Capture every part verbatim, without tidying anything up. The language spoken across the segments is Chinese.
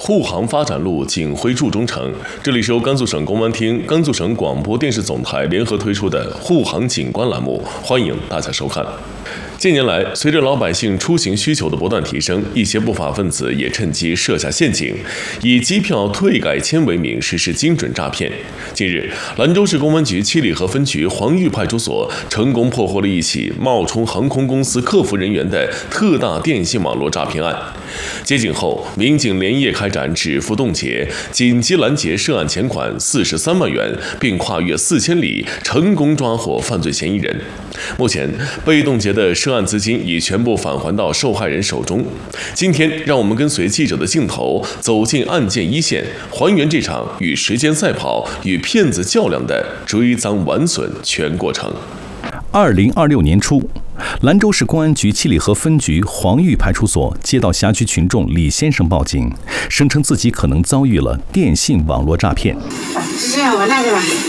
沪杭发展路锦辉筑中城。这里是由甘肃省公安厅、甘肃省广播电视总台联合推出的沪杭景观栏目，欢迎大家收看。近年来，随着老百姓出行需求的不断提升，一些不法分子也趁机设下陷阱，以机票退改签为名实施精准诈骗。近日，兰州市公安局七里河分局黄峪派出所成功破获了一起冒充航空公司客服人员的特大电信网络诈骗案。接警后，民警连夜开展止付冻结，紧急拦截涉案钱款四十三万元，并跨越四千里，成功抓获犯罪嫌疑人。目前，被冻结的涉案资金已全部返还到受害人手中。今天，让我们跟随记者的镜头，走进案件一线，还原这场与时间赛跑、与骗子较量的追赃挽损全过程。 二零二六年初，兰州市公安局七里河分局黄峪派出所接到辖区群众李先生报警，声称自己可能遭遇了电信网络诈骗。 是这样，我那个，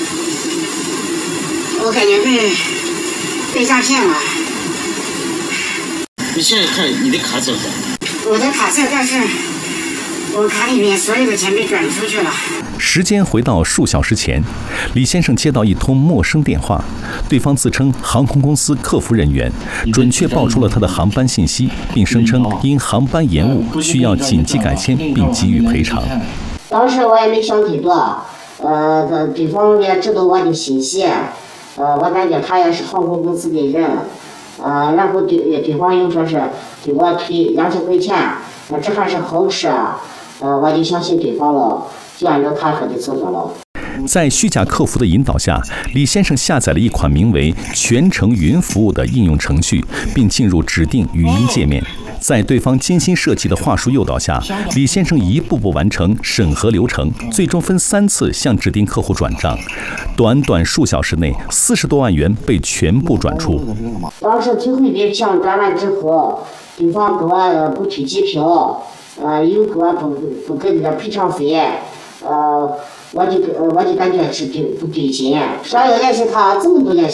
我感觉被被诈骗了。 你现在看你的卡怎么？ 我的卡在，但是我卡里面所有的钱被转出去了。 时间回到数小时前，李先生接到一通陌生电话，对方自称航空公司客服人员，准确报出了他的航班信息，并声称因航班延误需要紧急改签，并给予赔偿。 当时我也没想太多，呃，对方也知道我的信息，呃，我感觉他也是航空公司的人，呃，然后对对方又说是给我退两千块钱，那这还是好事，呃，我就相信对方了。就按照他说的做做了。 在虚假客服的引导下，李先生下载了一款名为“全程云服务”的应用程序，并进入指定语音界面。在对方精心设计的话术诱导下，李先生一步步完成审核流程，最终分三次向指定客户转账。短短数小时内，四十多万元被全部转出。 当时最后一笔钱转完之后，对方给我不退机票，呃，又给我不不给这赔偿费。呃，我就我就感觉是对不对劲，少有联系他这么多年。